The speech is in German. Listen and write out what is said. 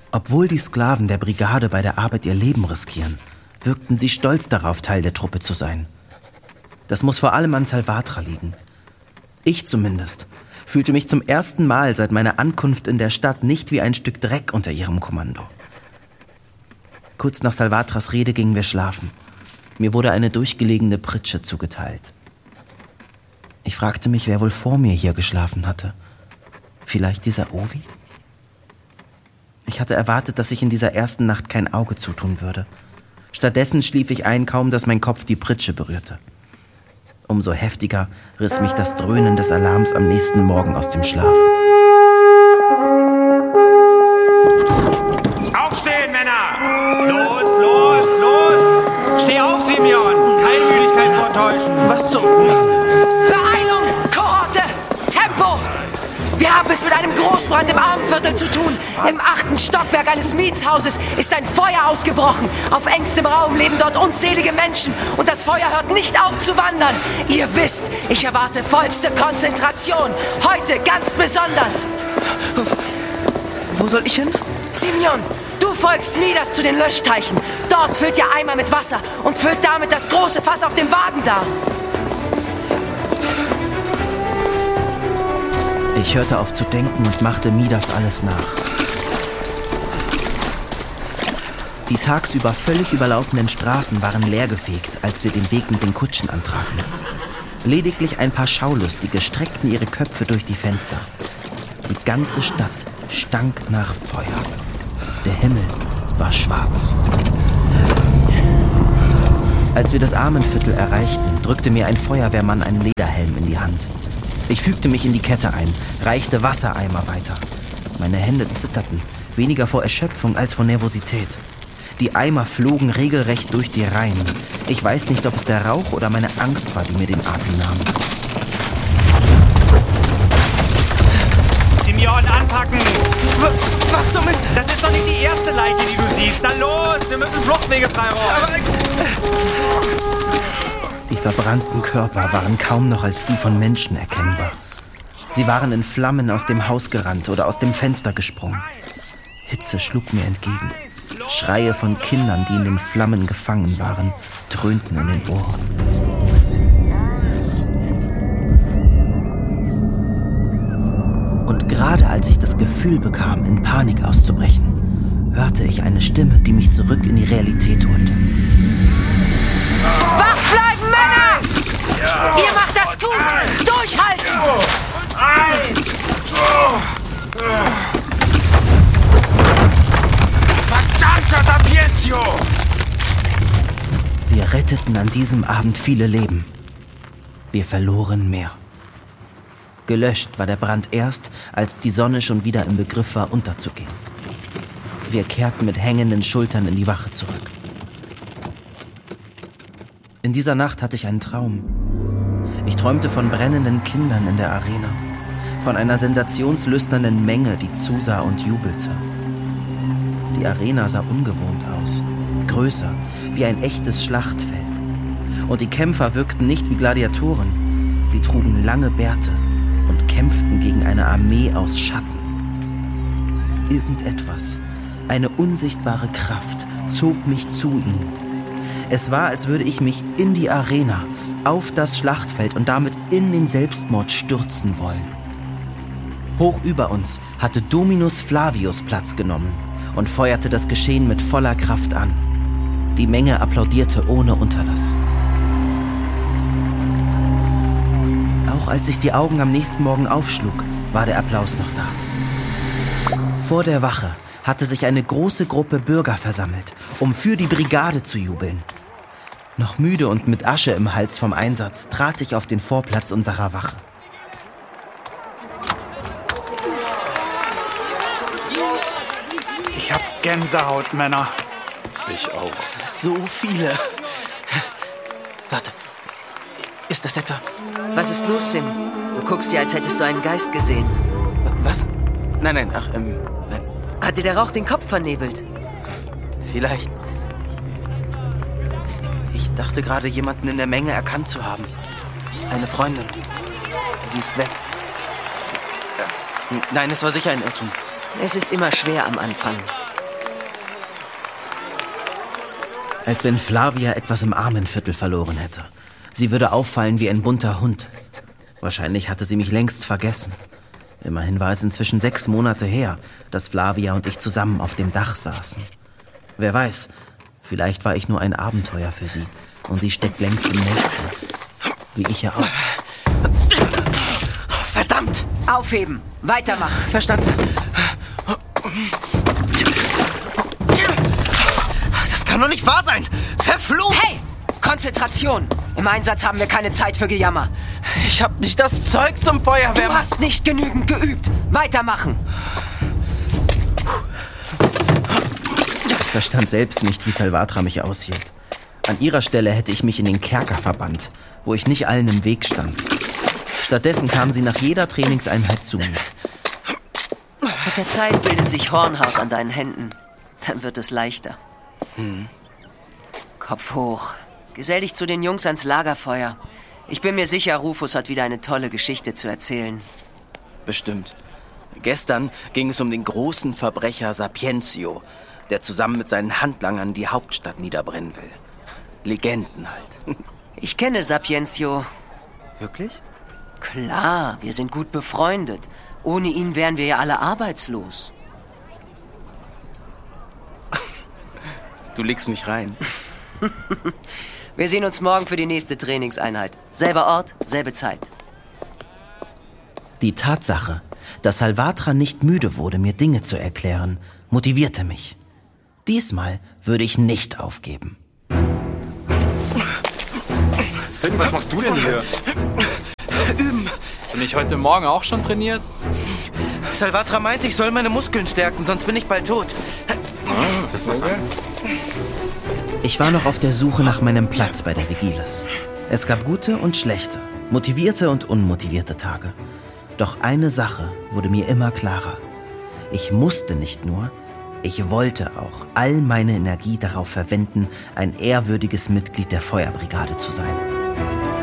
Obwohl die Sklaven der Brigade bei der Arbeit ihr Leben riskieren, wirkten sie stolz darauf, Teil der Truppe zu sein. Das muss vor allem an Salvatra liegen. Ich zumindest fühlte mich zum ersten Mal seit meiner Ankunft in der Stadt nicht wie ein Stück Dreck unter ihrem Kommando. Kurz nach Salvatras Rede gingen wir schlafen. Mir wurde eine durchgelegene Pritsche zugeteilt. Ich fragte mich, wer wohl vor mir hier geschlafen hatte. Vielleicht dieser Ovid? Ich hatte erwartet, dass ich in dieser ersten Nacht kein Auge zutun würde. Stattdessen schlief ich ein, kaum dass mein Kopf die Pritsche berührte. Umso heftiger riss mich das Dröhnen des Alarms am nächsten Morgen aus dem Schlaf. Aufstehen, Männer! Los, los, los! Steh auf, Simeon! Keine Müdigkeit vortäuschen! Was zum... Beeilung! Kohorte! Tempo! Wir haben es mit einem Großbrand im Armenviertel zu tun. Im 8. Stockwerk eines Mietshauses ist ein Feuer ausgebrochen. Auf engstem Raum leben dort unzählige Menschen. Und das Feuer hört nicht auf zu wandern. Ihr wisst, ich erwarte vollste Konzentration. Heute ganz besonders. Wo soll ich hin? Simeon, du folgst Midas zu den Löschteichen. Dort füllt ihr Eimer mit Wasser und füllt damit das große Fass auf dem Wagen dar. Ich hörte auf zu denken und machte Midas alles nach. Die tagsüber völlig überlaufenden Straßen waren leergefegt, als wir den Weg mit den Kutschen antraten. Lediglich ein paar Schaulustige streckten ihre Köpfe durch die Fenster. Die ganze Stadt stank nach Feuer. Der Himmel war schwarz. Als wir das Armenviertel erreichten, drückte mir ein Feuerwehrmann einen Lederhelm in die Hand. Ich fügte mich in die Kette ein, reichte Wassereimer weiter. Meine Hände zitterten, weniger vor Erschöpfung als vor Nervosität. Die Eimer flogen regelrecht durch die Reihen. Ich weiß nicht, ob es der Rauch oder meine Angst war, die mir den Atem nahm. Simeon, anpacken! Was zum... Das ist doch nicht die erste Leiche, die du siehst. Na los, wir müssen Fluchtwege freiräumen. Die verbrannten Körper waren kaum noch als die von Menschen erkennbar. Sie waren in Flammen aus dem Haus gerannt oder aus dem Fenster gesprungen. Hitze schlug mir entgegen. Schreie von Kindern, die in den Flammen gefangen waren, dröhnten in den Ohren. Und gerade als ich das Gefühl bekam, in Panik auszubrechen, hörte ich eine Stimme, die mich zurück in die Realität holte. Wach bleiben, Männer! Ja. Ihr macht das gut! Durchhalten! 1, 2... Verdammter Sapienzio! Wir retteten an diesem Abend viele Leben. Wir verloren mehr. Gelöscht war der Brand erst, als die Sonne schon wieder im Begriff war, unterzugehen. Wir kehrten mit hängenden Schultern in die Wache zurück. In dieser Nacht hatte ich einen Traum. Ich träumte von brennenden Kindern in der Arena, von einer sensationslüsternen Menge, die zusah und jubelte. Die Arena sah ungewohnt aus, größer, wie ein echtes Schlachtfeld. Und die Kämpfer wirkten nicht wie Gladiatoren. Sie trugen lange Bärte und kämpften gegen eine Armee aus Schatten. Irgendetwas, eine unsichtbare Kraft, zog mich zu ihnen. Es war, als würde ich mich in die Arena, auf das Schlachtfeld und damit in den Selbstmord stürzen wollen. Hoch über uns hatte Dominus Flavius Platz genommen und feuerte das Geschehen mit voller Kraft an. Die Menge applaudierte ohne Unterlass. Auch als ich die Augen am nächsten Morgen aufschlug, war der Applaus noch da. Vor der Wache hatte sich eine große Gruppe Bürger versammelt, um für die Brigade zu jubeln. Noch müde und mit Asche im Hals vom Einsatz trat ich auf den Vorplatz unserer Wache. Ich hab Gänsehaut, Männer. Ich auch. So viele. Warte, ist das etwa... Was ist los, Sim? Du guckst dir, als hättest du einen Geist gesehen. Was? Nein, nein. Hat dir der Rauch den Kopf vernebelt? Vielleicht. Ich dachte gerade, jemanden in der Menge erkannt zu haben. Eine Freundin. Sie ist weg. Nein, es war sicher ein Irrtum. Es ist immer schwer am Anfang. Als wenn Flavia etwas im Armenviertel verloren hätte. Sie würde auffallen wie ein bunter Hund. Wahrscheinlich hatte sie mich längst vergessen. Immerhin war es inzwischen 6 Monate her, dass Flavia und ich zusammen auf dem Dach saßen. Wer weiß, vielleicht war ich nur ein Abenteuer für sie und sie steckt längst im nächsten. Wie ich ja auch. Verdammt! Aufheben, weitermachen. Verstanden. Das kann doch nicht wahr sein! Verflucht! Hey! Konzentration! Im Einsatz haben wir keine Zeit für Gejammer. Ich hab nicht das Zeug zum Feuerwehr. Du hast nicht genügend geübt. Weitermachen. Ich verstand selbst nicht, wie Salvatra mich aushielt. An ihrer Stelle hätte ich mich in den Kerker verbannt, wo ich nicht allen im Weg stand. Stattdessen kam sie nach jeder Trainingseinheit zu mir. Mit der Zeit bildet sich Hornhaut an deinen Händen. Dann wird es leichter. Kopf hoch. Gesell dich zu den Jungs ans Lagerfeuer. Ich bin mir sicher, Rufus hat wieder eine tolle Geschichte zu erzählen. Bestimmt. Gestern ging es um den großen Verbrecher Sapiencio, der zusammen mit seinen Handlangern die Hauptstadt niederbrennen will. Legenden halt. Ich kenne Sapiencio. Wirklich? Klar, wir sind gut befreundet. Ohne ihn wären wir ja alle arbeitslos. Du legst mich rein. Wir sehen uns morgen für die nächste Trainingseinheit. Selber Ort, selbe Zeit. Die Tatsache, dass Salvatra nicht müde wurde, mir Dinge zu erklären, motivierte mich. Diesmal würde ich nicht aufgeben. Sinn, was machst du denn hier? Üben. Hast du nicht heute Morgen auch schon trainiert? Salvatra meinte, ich soll meine Muskeln stärken, sonst bin ich bald tot. Okay. Ich war noch auf der Suche nach meinem Platz bei der Vigiles. Es gab gute und schlechte, motivierte und unmotivierte Tage. Doch eine Sache wurde mir immer klarer. Ich musste nicht nur, ich wollte auch all meine Energie darauf verwenden, ein ehrwürdiges Mitglied der Feuerbrigade zu sein.